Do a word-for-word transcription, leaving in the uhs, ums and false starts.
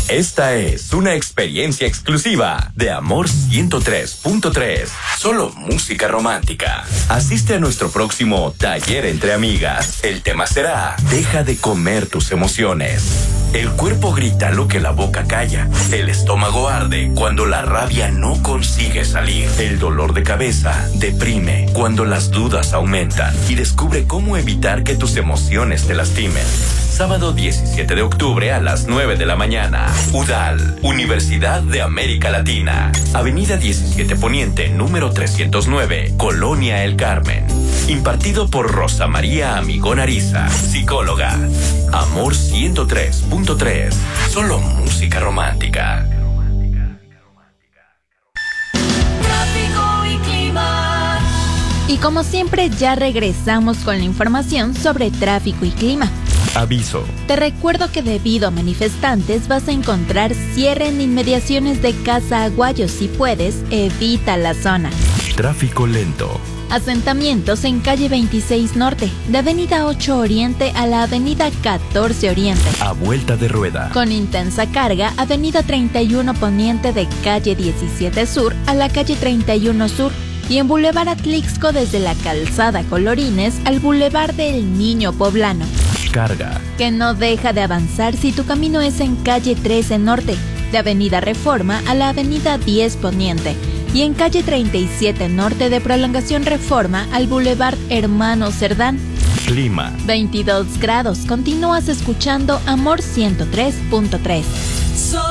Esta es una experiencia exclusiva de Amor ciento tres punto tres. Solo música romántica. Asiste a nuestro próximo taller entre amigas. El tema será: deja de comer tus emociones. El cuerpo grita lo que la boca calla. El estómago arde cuando la rabia no consigue salir. El dolor de cabeza deprime cuando las dudas aumentan. Y descubre cómo evitar que tus emociones te lastimen. Sábado diecisiete de octubre a las nueve de la mañana. UDAL, Universidad de América Latina. Avenida diecisiete Poniente, número trescientos nueve, Colonia El Carmen. Impartido por Rosa María Amigón Ariza, psicóloga. Amor ciento tres punto tres. Solo música romántica. Tráfico y clima. Y como siempre, ya regresamos con la información sobre tráfico y clima. Aviso. Te recuerdo que debido a manifestantes vas a encontrar cierre en inmediaciones de Casa Aguayo. Si puedes, evita la zona. Tráfico lento. Asentamientos en calle veintiséis Norte, de avenida ocho Oriente a la avenida catorce Oriente. A vuelta de rueda. Con intensa carga, avenida treinta y uno Poniente de calle diecisiete Sur a la calle treinta y uno Sur. Y en Boulevard Atlixco desde la calzada Colorines al Boulevard del Niño Poblano. Carga. Que no deja de avanzar si tu camino es en calle trece Norte, de avenida Reforma a la avenida diez Poniente. Y en calle treinta y siete Norte de prolongación Reforma al Boulevard Hermano Cerdán. Clima. veintidós grados. Continúas escuchando Amor ciento tres punto tres.